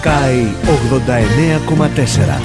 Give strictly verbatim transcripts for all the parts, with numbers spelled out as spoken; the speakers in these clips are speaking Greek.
Sky ογδόντα εννέα κόμμα τέσσερα.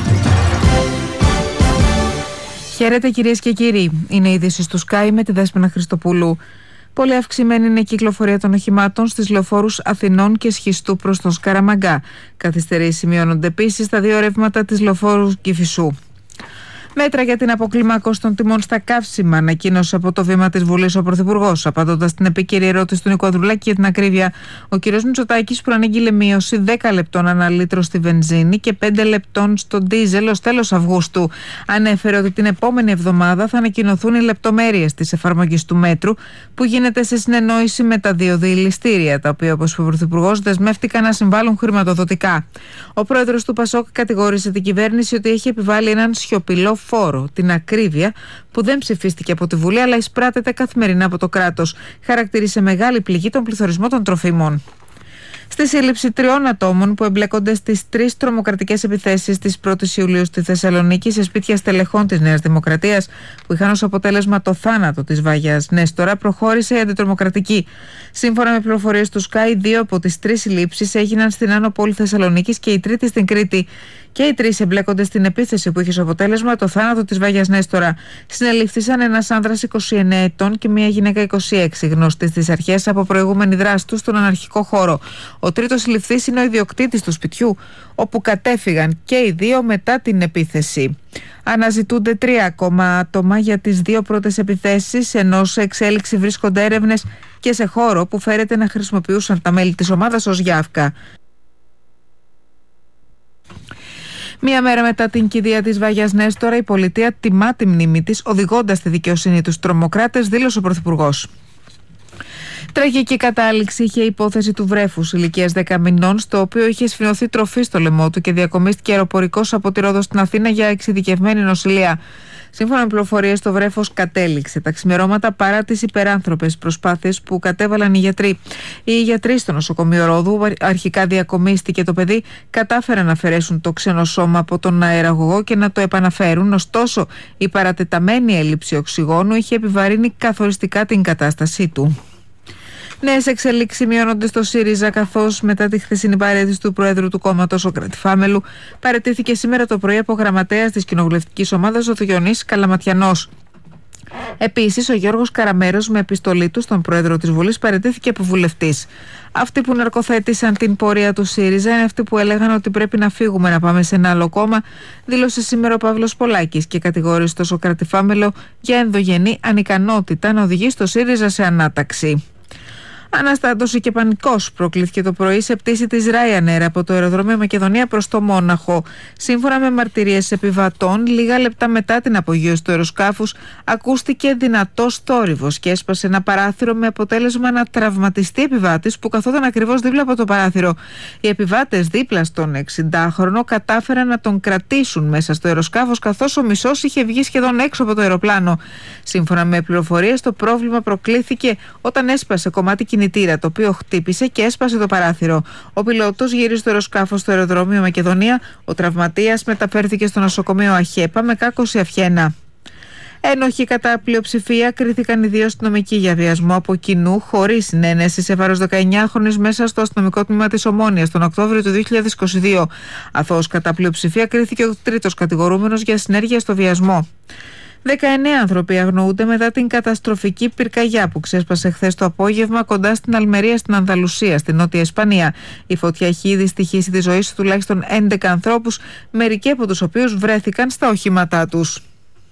Χαίρετε κυρίες και κύριοι. Είναι η είδηση του Sky με τη Δέσποινα Χριστοπούλου. Πολύ αυξημένη είναι η κυκλοφορία των οχημάτων στις λεωφόρους Αθηνών και Σχιστού προς τον Σκαραμαγκά. Καθυστερήσεις σημειώνονται επίσης στα δύο ρεύματα της λεωφόρου Κηφισού. Μέτρα για την αποκλιμάκωση των τιμών στα καύσιμα, ανακοίνωσε από το βήμα της Βουλής ο Πρωθυπουργός. Απαντώντας στην επίκαιρη ερώτηση του Νίκου Ανδρουλάκη για την ακρίβεια, ο κ. Μητσοτάκης προανήγγειλε μείωση δέκα λεπτών ανά λίτρο στη βενζίνη και πέντε λεπτών στο ντίζελ ως τέλος Αυγούστου. Ανέφερε ότι την επόμενη εβδομάδα θα ανακοινωθούν οι λεπτομέρειες της εφαρμογής του μέτρου, που γίνεται σε συνεννόηση με τα δύο διελιστήρια, τα οποία, όπως είπε ο Πρωθυπουργός, δεσμεύτηκαν να συμβάλλουν χρηματοδοτικά. Ο πρόεδρος του Πασόκ κατηγόρησε την κυβέρνηση ότι έχει επιβάλει έναν σιωπηλό φόρο, την ακρίβεια, που δεν ψηφίστηκε από τη Βουλή αλλά εισπράτεται καθημερινά από το κράτος. Χαρακτήρισε μεγάλη πληγή τον πληθωρισμό των τροφίμων. Στη σύλληψη τριών ατόμων που εμπλέκονται στις τρεις τρομοκρατικές επιθέσεις της πρώτης Ιουλίου στη Θεσσαλονίκη σε σπίτια στελεχών της Νέας Δημοκρατίας, που είχαν ως αποτέλεσμα το θάνατο της Βάγιας Νέστορα, προχώρησε η αντιτρομοκρατική. Σύμφωνα με πληροφορίες του Sky, δύο από τις τρεις συλλήψεις έγιναν στην Άνω Πόλη Θεσσαλονίκης και η τρίτη στην Κρήτη. Και οι τρεις εμπλέκονται στην επίθεση που είχε ως αποτέλεσμα το θάνατο της Βάγιας Νέστορα. Συνελήφθησαν ένας άνδρας είκοσι εννέα ετών και μια γυναίκα είκοσι έξι, γνωστή στις αρχές από προηγούμενη δράση του στον αναρχικό χώρο. Ο τρίτος συλληφθής είναι ο ιδιοκτήτης του σπιτιού, όπου κατέφυγαν και οι δύο μετά την επίθεση. Αναζητούνται τρία ακόμα άτομα για τις δύο πρώτες επιθέσεις, ενώ σε εξέλιξη βρίσκονται έρευνες και σε χώρο που φέρεται να χρησιμοποιούσαν τα μέλη της ομάδας ως γιάφκα. Μία μέρα μετά την κηδεία της Βάγιας Νέστορα, η πολιτεία τιμά τη μνήμη της, οδηγώντας στη δικαιοσύνη τους τρομοκράτες, δήλωσε ο Πρωθυπουργός. Τραγική κατάληξη είχε η υπόθεση του βρέφους ηλικίας δέκα μηνών, στο οποίο είχε σφινωθεί τροφή στο λαιμό του και διακομίστηκε αεροπορικός από τη Ρόδο στην Αθήνα για εξειδικευμένη νοσηλεία. Σύμφωνα με πληροφορίες, το βρέφος κατέληξε τα ξημερώματα παρά τις υπεράνθρωπες προσπάθειες που κατέβαλαν οι γιατροί. Οι γιατροί στο νοσοκομείο Ρόδου, αρχικά διακομίστηκε το παιδί, κατάφεραν να αφαιρέσουν το ξένο σώμα από τον αεραγωγό και να το επαναφέρουν. Ωστόσο, η παρατεταμένη έλλειψη οξυγόνου είχε επιβαρύνει καθοριστικά την κατάστασή του. Νέες εξελίξεις σημειώνονται στο ΣΥΡΙΖΑ, καθώς μετά τη χθεσινή παρέτηση του Προέδρου του κόμματος, ο Κρατηφάμελου, παραιτήθηκε σήμερα το πρωί από γραμματέας της κοινοβουλευτικής ομάδας, ο Διονύσης Καλαματιανός. Επίσης, ο Γιώργος Καραμέρος, με επιστολή του στον Πρόεδρο της Βουλής, παραιτήθηκε από βουλευτής. Αυτοί που ναρκοθέτησαν την πορεία του ΣΥΡΙΖΑ είναι αυτοί που έλεγαν ότι πρέπει να φύγουμε, να πάμε σε ένα άλλο κόμμα, δήλωσε σήμερα ο Παύλος Πολάκης και κατηγόρησε τον Κρατηφάμελο για ενδογενή ανικανότητα να οδηγήσει το ΣΥΡΙΖΑ σε ανάταξη. Αναστάτωση και πανικός προκλήθηκε το πρωί σε πτήση της Ryanair από το αεροδρόμιο Μακεδονία προς το Μόναχο. Σύμφωνα με μαρτυρίες επιβατών, λίγα λεπτά μετά την απογείωση του αεροσκάφους ακούστηκε δυνατός θόρυβος και έσπασε ένα παράθυρο, με αποτέλεσμα να τραυματιστεί επιβάτης που καθόταν ακριβώς δίπλα από το παράθυρο. Οι επιβάτες δίπλα στον εξηντάχρονο κατάφεραν να τον κρατήσουν μέσα στο αεροσκάφος, καθώς ο μισός είχε βγει σχεδόν έξω από το αεροπλάνο. Σύμφωνα με πληροφορίες, το πρόβλημα προκλήθηκε όταν έσπασε κομμάτι κινητήρα, το οποίο χτύπησε και έσπασε το παράθυρο. Ο πιλότος γύρισε στο αεροσκάφος στο αεροδρόμιο Μακεδονία. Ο τραυματίας μεταφέρθηκε στο νοσοκομείο Αχέπα με κάκωση αυχένα. Ένοχοι κατά πλειοψηφία κρίθηκαν οι δύο αστυνομικοί για βιασμό από κοινού, χωρίς συνένεση, σε βάρος δεκαεννιάχρονης μέσα στο αστυνομικό τμήμα της Ομόνοιας τον Οκτώβριο του δύο χιλιάδες είκοσι δύο. Αθώος κατά πλειοψηφία κρίθηκε ο τρίτος κατηγορούμενος για συνέργεια στο βιασμό. δεκαεννέα άνθρωποι αγνοούνται μετά την καταστροφική πυρκαγιά που ξέσπασε χθες το απόγευμα κοντά στην Αλμερία στην Ανδαλουσία, στην Νότια Ισπανία. Η φωτιά έχει ήδη στοιχήσει τη ζωή σε τουλάχιστον έντεκα ανθρώπους, μερικοί από τους οποίους βρέθηκαν στα οχήματά τους.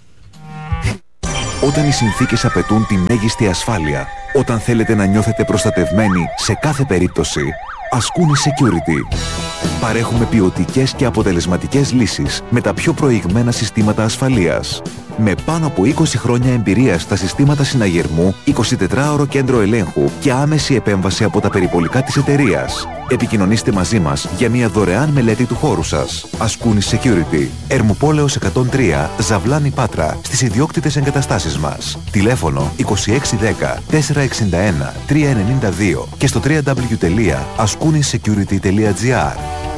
Όταν οι συνθήκες απαιτούν τη μέγιστη ασφάλεια, όταν θέλετε να νιώθετε προστατευμένοι σε κάθε περίπτωση, Ascuni Security. Παρέχουμε ποιοτικές και αποτελεσματικές λύσεις με τα πιο προηγμένα συστήματα ασφαλείας. Με πάνω από είκοσι χρόνια εμπειρία στα συστήματα συναγερμού, εικοσιτετράωρο κέντρο ελέγχου και άμεση επέμβαση από τα περιπολικά της εταιρείας. Επικοινωνήστε μαζί μας για μια δωρεάν μελέτη του χώρου σας. Ascuni Security. Ερμοπόλεως εκατόν τρία, Ζαβλάνη Πάτρα, στις ιδιόκτητες εγκαταστάσεις μας. Τηλέφωνο είκοσι έξι δέκα τετρακόσια εξήντα ένα τριακόσια ενενήντα δύο και στο double-u double-u double-u τελεία ascuni security τελεία gr.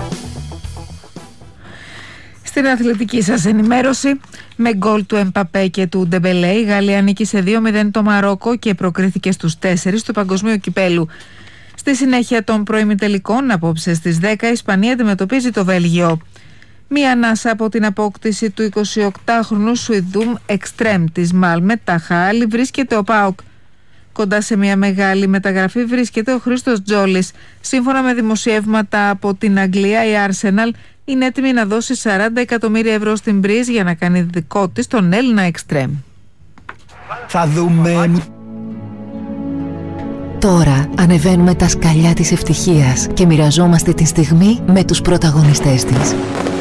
Στην αθλητική σας ενημέρωση, με γκολ του Εμπαπέ και του Ντεμπελέ, η Γαλλία νίκησε δύο μηδέν το Μαρόκο και προκρίθηκε στους τέσσερις του Παγκοσμίου Κυπέλου. Στη συνέχεια των προημιτελικών, απόψε στις δέκα, η Ισπανία αντιμετωπίζει το Βέλγιο. Μία ανάσα από την απόκτηση του εικοσιοκτάχρονου Σουηδού εξτρέμ της Μάλμε Ταχάλη βρίσκεται ο ΠΑΟΚ. Κοντά σε μια μεγάλη μεταγραφή βρίσκεται ο Χρήστος Τζόλης. Σύμφωνα με δημοσιεύματα από την Αγγλία, η Arsenal είναι έτοιμη να δώσει σαράντα εκατομμύρια ευρώ στην Μπριζ για να κάνει δικό της τον Έλληνα εξτρέμ. Θα δούμε. Τώρα ανεβαίνουμε τα σκαλιά της ευτυχίας και μοιραζόμαστε τη στιγμή με τους πρωταγωνιστές της.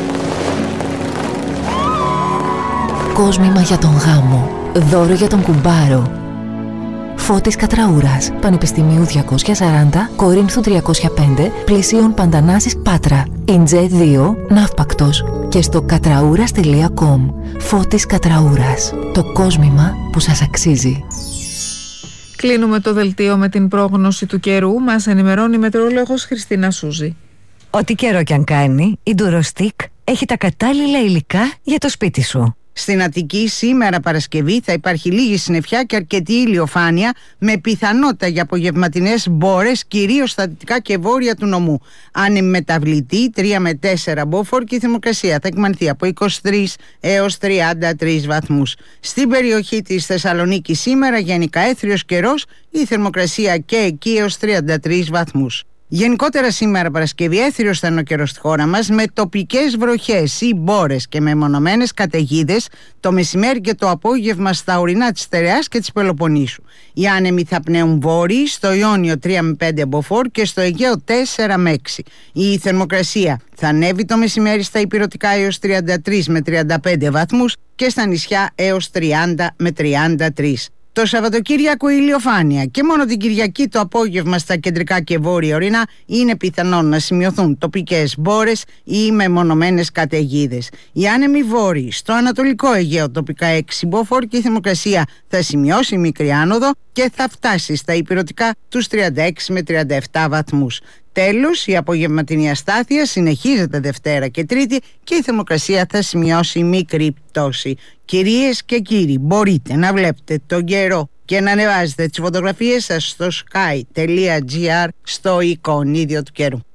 Κόσμημα για τον γάμο, δώρο για τον κουμπάρο. Φώτης Κατραούρας, Πανεπιστημίου διακόσια σαράντα, Κορίνθου τριακόσια πέντε, Πλησίων Παντανάσης Πάτρα, Ιντζέ δύο, Ναύπακτος και στο κατραούρας τελεία κομ. Φώτης Κατραούρας, το κόσμημα που σας αξίζει. Κλείνουμε το δελτίο με την πρόγνωση του καιρού. Μας ενημερώνει η μετεωρολόγος Χριστίνα Σούζη. Ό,τι καιρό κι αν κάνει, η Ντουροστίκ έχει τα κατάλληλα υλικά για το σπίτι σου. Στην Αττική σήμερα Παρασκευή θα υπάρχει λίγη συννεφιά και αρκετή ηλιοφάνεια με πιθανότητα για απογευματινές μπόρες κυρίως στα δυτικά και βόρεια του νομού. Ανεμεταβλητή τρία με τέσσερα μποφόρ και η θερμοκρασία θα εκμανθεί από είκοσι τρεις έως τριάντα τρεις βαθμούς. Στην περιοχή της Θεσσαλονίκης σήμερα γενικά έθριος καιρός, η θερμοκρασία και εκεί έως τριάντα τρεις βαθμούς. Γενικότερα σήμερα Παρασκευή έθριος θα είναι ο καιρός στη χώρα μας με τοπικές βροχές ή μπόρες και με μονομένες καταιγίδες το μεσημέρι και το απόγευμα στα ορεινά της Στερεάς και της Πελοποννήσου. Οι άνεμοι θα πνέουν βόρειοι, στο Ιόνιο τρία με πέντε μποφόρ και στο Αιγαίο τέσσερα με έξι. Η θερμοκρασία θα ανέβει το μεσημέρι στα ηπειρωτικά έως τριάντα τρεις με τριάντα πέντε βαθμούς και στα νησιά έως τριάντα με τριάντα τρεις. Το Σαββατοκύριακο ηλιοφάνεια και μόνο την Κυριακή το απόγευμα στα κεντρικά και βόρεια ορεινά είναι πιθανόν να σημειωθούν τοπικές μπόρες ή μεμονωμένες καταιγίδες. Οι άνεμοι βόρειοι στο Ανατολικό Αιγαίο τοπικά έξι μποφόρ και η θερμοκρασία θα σημειώσει μικρή άνοδο και θα φτάσει στα ηπειρωτικά τους τριάντα έξι με τριάντα επτά βαθμούς. Τέλος, η απογευματινή αστάθεια συνεχίζεται Δευτέρα και Τρίτη και η θερμοκρασία θα σημειώσει μικρή πτώση. Κυρίες και κύριοι, μπορείτε να βλέπετε τον καιρό και να ανεβάζετε τις φωτογραφίες σας στο sky τελεία gr στο εικονίδιο του καιρού.